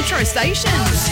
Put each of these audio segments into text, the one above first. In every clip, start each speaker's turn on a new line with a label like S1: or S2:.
S1: metro stations.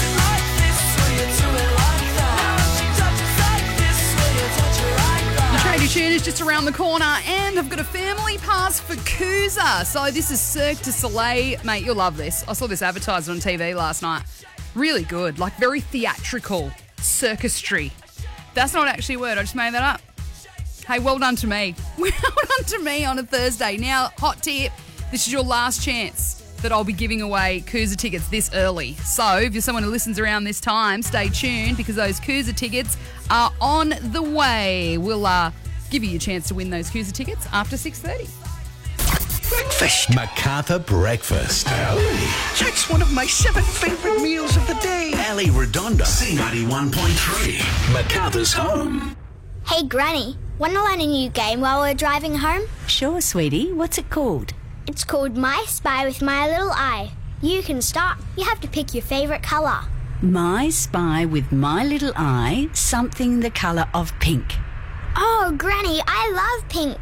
S1: The Tradie Tune is just around the corner, and I've got a family pass for Coosa. So this is Cirque du Soleil. Mate, you'll love this. I saw this advertised on TV last night. Really good, like very theatrical, circusry. That's not actually a word, I just made that up. Hey, well done to me. Well done to me on a Thursday. Now, hot tip, this is your last chance that I'll be giving away Coosa tickets this early. So if you're someone who listens around this time, stay tuned because those Coosa tickets are on the way. We'll give you a chance to win those Coosa tickets after 6:30.
S2: Breakfast. MacArthur Breakfast.
S3: That's one of my 7 favourite meals of the day.
S2: Ali Redonda. C91.3. MacArthur's home.
S4: Hey, Granny, want to learn a new game while we're driving home?
S5: Sure, sweetie. What's it called?
S4: It's called My Spy with My Little Eye. You can start. You have to pick your favourite colour.
S5: My Spy with My Little Eye, something the colour of pink.
S4: Oh, Granny, I love pink.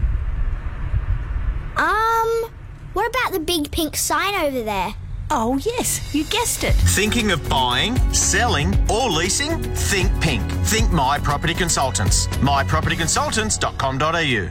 S4: What about the big pink sign over there?
S5: Oh, yes, you guessed it.
S6: Thinking of buying, selling or leasing? Think pink. Think My Property Consultants. mypropertyconsultants.com.au.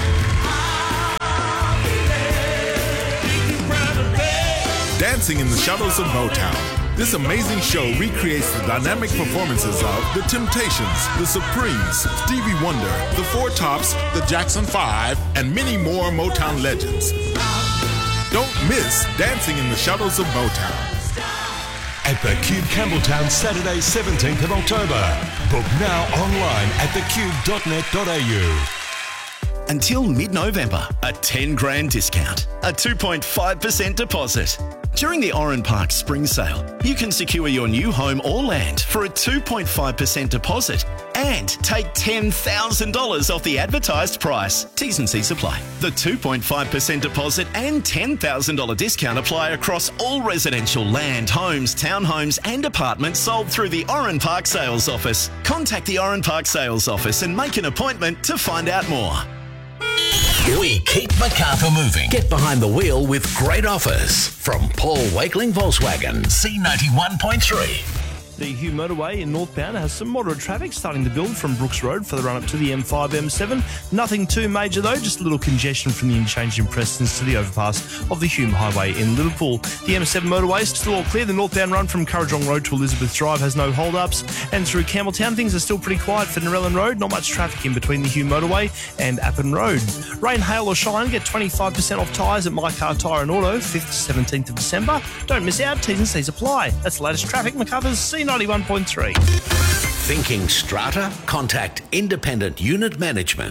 S7: Dancing in the Shadows of Motown. This amazing show recreates the dynamic performances of The Temptations, The Supremes, Stevie Wonder, The Four Tops, The Jackson 5, and many more Motown legends. Don't miss Dancing in the Shadows of Motown.
S8: At the Cube Campbelltown, Saturday 17th of October. Book now online at thecube.net.au.
S9: Until mid-November, a 10 grand discount, a 2.5% deposit. During the Oran Park Spring Sale, you can secure your new home or land for a 2.5% deposit and take $10,000 off the advertised price. T's and C's apply. The 2.5% deposit and $10,000 discount apply across all residential land, homes, townhomes and apartments sold through the Oran Park Sales Office. Contact the Oran Park Sales Office and make an appointment to find out more.
S2: We keep MacArthur moving. Get behind the wheel with great offers from Paul Wakeling Volkswagen. C91.3.
S10: The Hugh Motorway in northbound has some moderate traffic starting to build from Brooks Road for the run-up to the M5, M7. Nothing too major though, just a little congestion from the interchange in Prestons to the overpass of the Hume Highway in Liverpool. The M7 motorway is still all clear. The northbound run from Currajong Road to Elizabeth Drive has no hold-ups. And through Campbelltown, things are still pretty quiet for Narellan Road. Not much traffic in between the Hume Motorway and Appin Road. Rain, hail or shine, get 25% off tyres at My Car Tyre and Auto, 5th to 17th of December. Don't miss out, T's and C's apply. That's the latest traffic. MacArthur's C91.3.
S2: Thinking strata? Contact Independent Unit Management.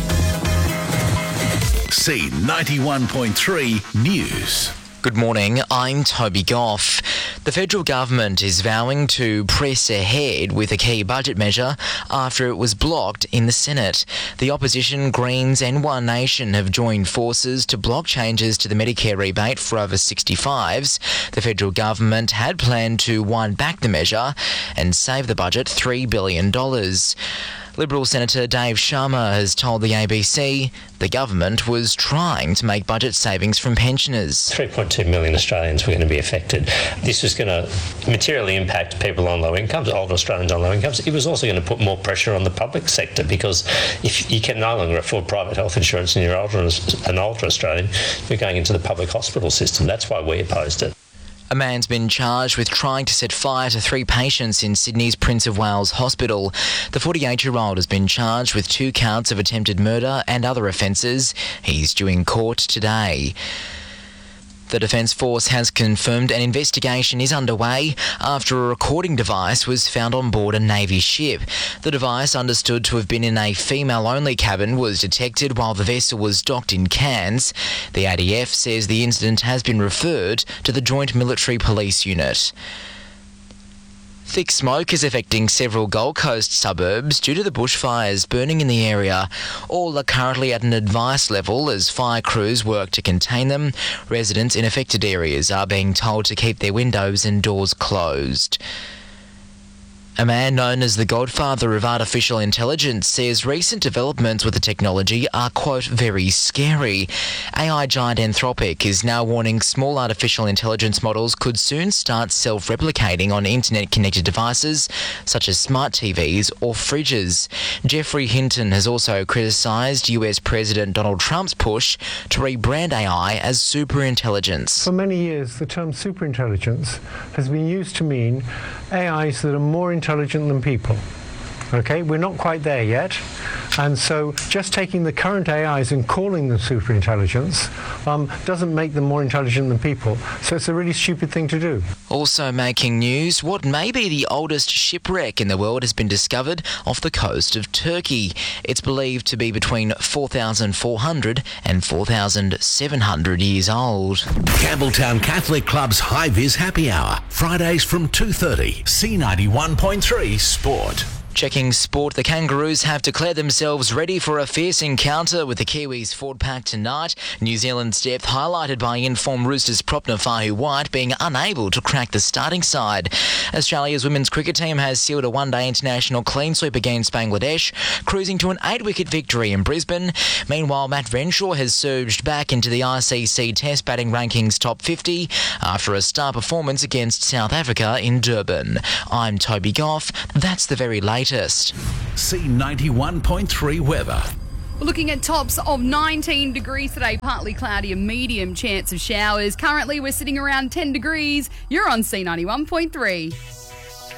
S2: C91.3 News.
S11: Good morning, I'm Toby Goff. The federal government is vowing to press ahead with a key budget measure after it was blocked in the Senate. The opposition, Greens and One Nation have joined forces to block changes to the Medicare rebate for over 65s. The federal government had planned to wind back the measure and save the budget $3 billion. Liberal Senator Dave Sharma has told the ABC the government was trying to make budget savings from pensioners.
S12: 3.2 million Australians were going to be affected. This was going to materially impact people on low incomes, older Australians on low incomes. It was also going to put more pressure on the public sector because if you can no longer afford private health insurance and you're an older Australian, you're going into the public hospital system. That's why we opposed it.
S11: A man's been charged with trying to set fire to 3 patients in Sydney's Prince of Wales Hospital. The 48-year-old has been charged with 2 counts of attempted murder and other offences. He's due in court today. The Defence Force has confirmed an investigation is underway after a recording device was found on board a Navy ship. The device, understood to have been in a female-only cabin, was detected while the vessel was docked in Cairns. The ADF says the incident has been referred to the Joint Military Police Unit. Thick smoke is affecting several Gold Coast suburbs due to the bushfires burning in the area. All are currently at an advice level as fire crews work to contain them. Residents in affected areas are being told to keep their windows and doors closed. A man known as the godfather of artificial intelligence says recent developments with the technology are, quote, very scary. AI giant Anthropic is now warning small artificial intelligence models could soon start self-replicating on internet-connected devices such as smart TVs or fridges. Jeffrey Hinton has also criticised US President Donald Trump's push to rebrand AI as superintelligence.
S13: For many years, the term superintelligence has been used to mean AIs that are more intelligent than people. Okay, we're not quite there yet, and so just taking the current AIs and calling them superintelligence doesn't make them more intelligent than people, so it's a really stupid thing to do.
S11: Also making news, what may be the oldest shipwreck in the world has been discovered off the coast of Turkey. It's believed to be between 4,400 and 4,700 years old.
S2: Campbelltown Catholic Club's High Vis Happy Hour, Fridays from 2:30. C91.3 Sport.
S11: Checking sport, the Kangaroos have declared themselves ready for a fierce encounter with the Kiwis Ford Pack tonight. New Zealand's depth highlighted by in-form Roosters prop Nafahu White being unable to crack the starting side. Australia's women's cricket team has sealed a one-day international clean sweep against Bangladesh, cruising to an 8-wicket victory in Brisbane. Meanwhile, Matt Renshaw has surged back into the ICC Test batting rankings top 50 after a star performance against South Africa in Durban. I'm Toby Goff. That's the very latest.
S2: C91.3 weather.
S1: We're looking at tops of 19 degrees today, partly cloudy, a medium chance of showers. Currently, we're sitting around 10 degrees. You're on C91.3.